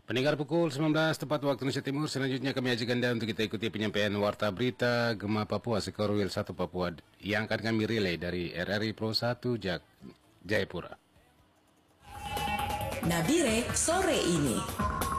Pendengar pukul 19 tepat waktu Indonesia Timur. Selanjutnya kami ajak Anda untuk kita ikuti penyampaian Warta Berita Gema Papua Sekorwil 1 Papua yang akan kami relay dari RRI Pro 1 Jayapura. Nabire sore ini.